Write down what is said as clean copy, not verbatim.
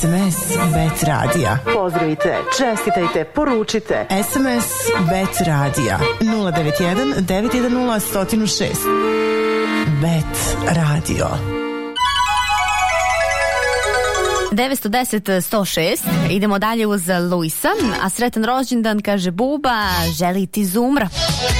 SMS Bet Radija. Pozdravite, čestitajte, poručite. SMS Bet Radija 091 910 106. Bet Radio. 910-106. Idemo dalje uz Luisa. A sretan rođendan, kaže Buba, želi ti Zumra.